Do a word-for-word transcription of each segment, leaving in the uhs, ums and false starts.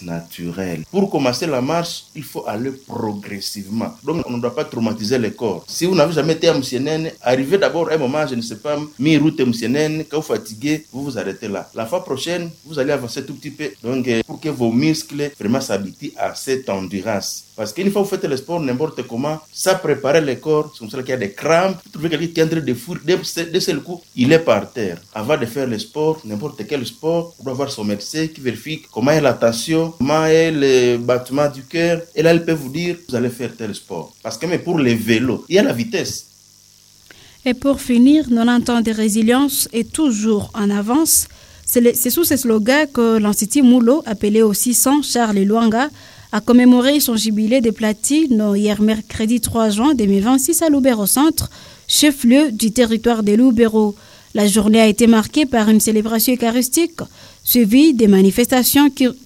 marche naturelle. Pour commencer la marche, il faut aller progressivement. Donc, on ne doit pas traumatiser le corps. Si vous n'avez jamais été à Moussienène, arrivez d'abord à un moment, je ne sais pas, mi-route Moussienène, quand vous fatiguez, vous vous arrêtez là. La fois prochaine, vous allez avancer tout petit peu. Donc, pour que vos muscles vraiment s'habituent à cette endurance. Parce qu'une fois que vous faites le sport n'importe comment, ça prépare le corps. C'est comme ça qu'il y a des crampes. Vous trouvez quelqu'un qui est en train de fourir, d'un seul coup, il est par terre. Avant de faire le sport, n'importe quel sport, on doit voir son médecin qui vérifie comment est la tension, comment est le battement du cœur. Et là, il peut vous dire, vous allez faire tel sport. Parce que mais pour les vélos, il y a la vitesse. Et pour finir, quatre-vingt-dix ans de résilience est toujours en avance. C'est, le, c'est sous ce slogan que l'Institut Moulo, appelé aussi San Charles Luanga, a commémoré son jubilé de platine hier mercredi trois juin deux mille vingt-six à Lubero-Centre, chef-lieu du territoire de Lubero. La journée a été marquée par une célébration eucharistique suivie des manifestations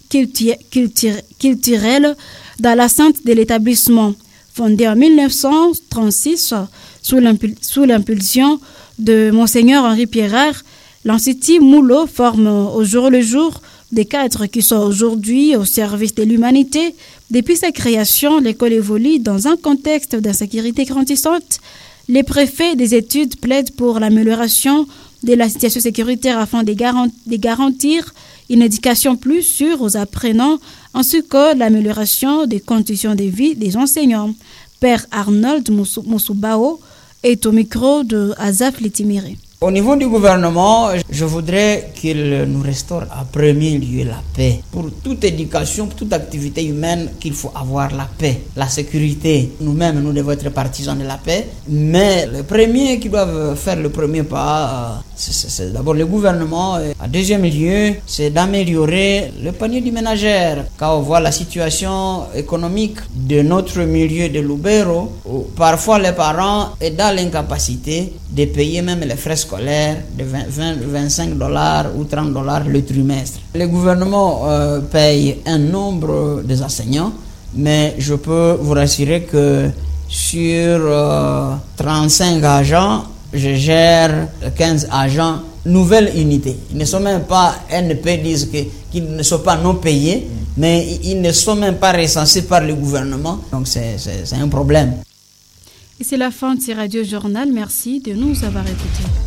culturelles dans l'enceinte de l'établissement. Fondé en mille neuf cent trente-six sous, l'impul- sous l'impulsion de Monseigneur Henri Pierrard, l'Institut Moulo forme au jour le jour des cadres qui sont aujourd'hui au service de l'humanité. Depuis sa création, l'école évolue dans un contexte d'insécurité grandissante. Les préfets des études plaident pour l'amélioration de la situation sécuritaire afin de, garant- de garantir une éducation plus sûre aux apprenants, ainsi que l'amélioration des conditions de vie des enseignants. Père Arnold Moussoubao est au micro de Azaf Litimiri. Au niveau du gouvernement, je voudrais qu'il nous restaure en premier lieu la paix. Pour toute éducation, pour toute activité humaine, qu'il faut avoir la paix, la sécurité. Nous-mêmes, nous devons être partisans de la paix. Mais le premier qui doit faire le premier pas, c'est, c'est, c'est d'abord le gouvernement. Et en deuxième lieu, c'est d'améliorer le panier du ménagère. Quand on voit la situation économique de notre milieu de Lubero, où parfois les parents sont dans l'incapacité de payer même les frais scolaires de vingt, vingt-cinq dollars ou trente dollars le trimestre. Le gouvernement euh, paye un nombre des enseignants, mais je peux vous rassurer que sur euh, trente-cinq agents, je gère quinze agents, nouvelle unité. Ils ne sont même pas, N P disent que, qu'ils ne sont pas non payés, mais ils ne sont même pas recensés par le gouvernement. Donc c'est, c'est, c'est un problème. Et c'est la fin de ce radio journal. Merci de nous avoir écoutés.